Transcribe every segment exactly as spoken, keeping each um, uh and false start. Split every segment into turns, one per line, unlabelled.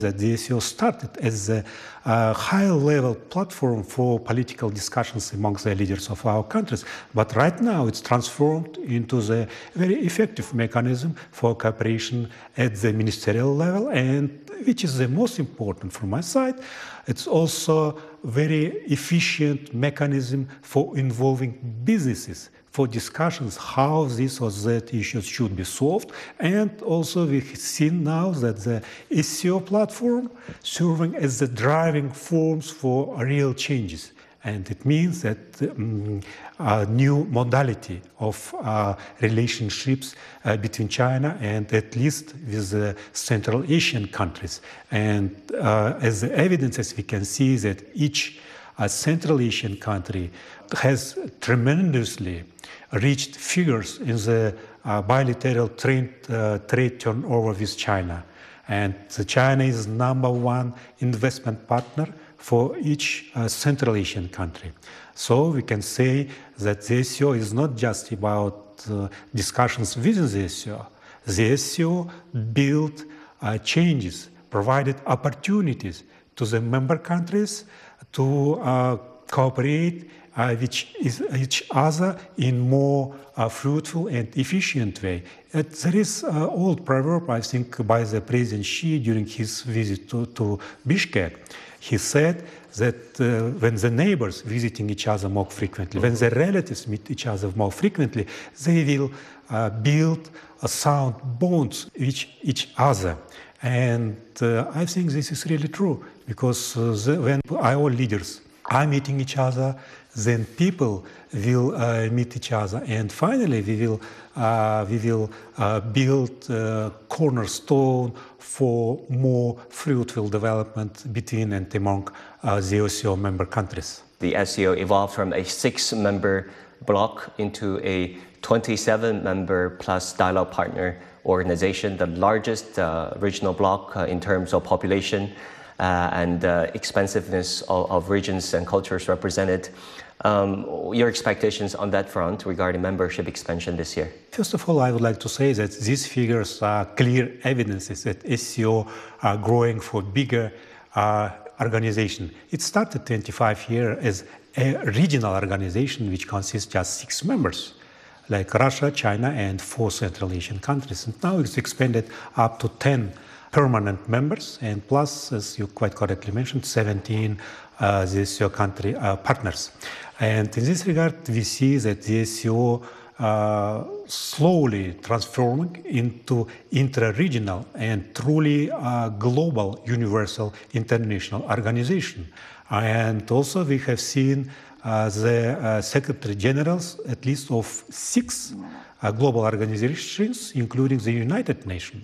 that the S C O started as a uh, high-level platform for political discussions amongst the leaders of our countries, but right now it's transformed into the very effective mechanism for cooperation at the ministerial level, and which is the most important from my side, it's also very efficient mechanism for involving businesses for discussions how this or that issues should be solved. And also we've seen now that the S C O platform serving as the driving force for real changes. And it means that um, a new modality of uh, relationships uh, between China and at least with the Central Asian countries. And uh, as the evidence, as we can see, that each uh, Central Asian country has tremendously reached figures in the uh, bilateral trade, uh, trade turnover with China. And China is number one investment partner for each uh, Central Asian country. So we can say that the S C O is not just about uh, discussions within the S C O. The S C O built uh, changes, provided opportunities to the member countries to uh, cooperate uh, with each other in more uh, fruitful and efficient way. Uh, there is an old proverb, I think, by the President Xi during his visit to, to Bishkek. He said that uh, when the neighbors visiting each other more frequently, when the relatives meet each other more frequently, they will uh, build a sound bonds with each other. And uh, I think this is really true, because uh, the, when our leaders are meeting each other, then people will uh, meet each other, and finally we will uh, we will uh, build a cornerstone for more fruitful development between and among uh, the S C O member countries.
The S C O evolved from a six-member bloc into a twenty-seven member plus dialogue partner organization, the largest uh, regional bloc uh, in terms of population uh, and uh, expansiveness of, of regions and cultures represented. Um, your expectations on that front regarding membership expansion this year?
First of all, I would like to say that these figures are clear evidences that S C O are growing for bigger uh, organization. It started twenty-five years as a regional organization which consists just six members, like Russia, China, and four Central Asian countries. And now it's expanded up to ten permanent members, and plus, as you quite correctly mentioned, seventeen uh, the S C O country uh, partners. And in this regard, we see that the S C O uh, slowly transforming into intra-regional and truly uh, global, universal, international organization. And also we have seen uh, the uh, Secretary Generals, at least of six uh, global organizations, including the United Nations.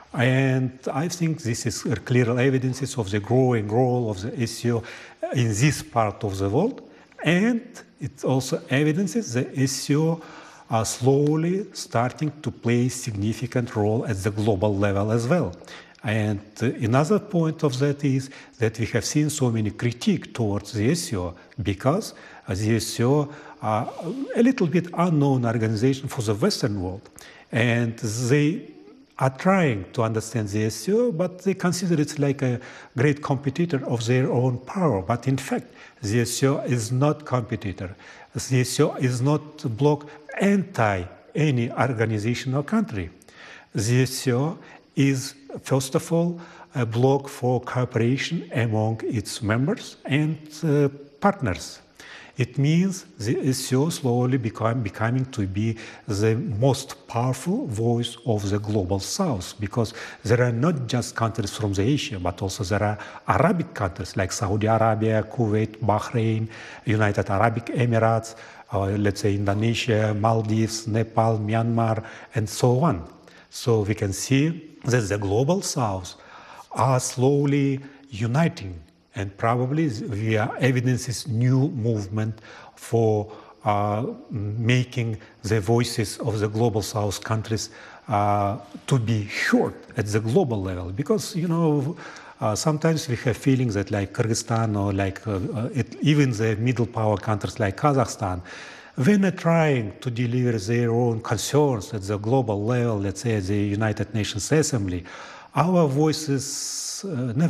And I think this is clear evidences of the growing role of the S C O in this part of the world. And it also evidences the S C O are slowly starting to play a significant role at the global level as well. And another point of that is that we have seen so many critique towards the S C O because the S C O are a little bit unknown organization for the Western world. And they are trying to understand the S C O, but they consider it like a great competitor of their own power. But in fact, the S C O is not competitor. The S C O is not a bloc anti any organization or country. The S C O is, first of all, a bloc for cooperation among its members and uh, partners. It means the S C O slowly become, becoming to be the most powerful voice of the global South, because there are not just countries from the Asia, but also there are Arabic countries like Saudi Arabia, Kuwait, Bahrain, United Arab Emirates, uh, let's say Indonesia, Maldives, Nepal, Myanmar, and so on. So we can see that the global South are slowly uniting. And probably we are evidences new movement for uh, making the voices of the global South countries uh, to be heard at the global level. Because, you know, uh, sometimes we have feelings that like Kyrgyzstan or like uh, uh, it, even the middle power countries like Kazakhstan, when they're trying to deliver their own concerns at the global level, let's say at the United Nations Assembly, our voices uh, never